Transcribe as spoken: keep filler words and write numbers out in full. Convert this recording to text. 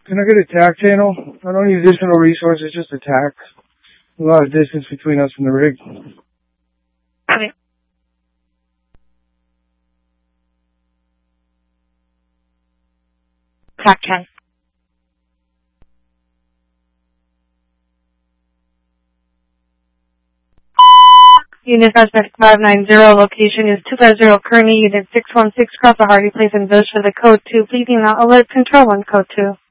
Can I get a tack channel? I don't need additional resources, just a tack. A lot of distance between us and the rig. Okay. Tack ten. Unit Suspect five nine zero, location is two five zero Kearney, Unit six one six, cross the Hardy Place in Village for the code two. Please email alert control one code two.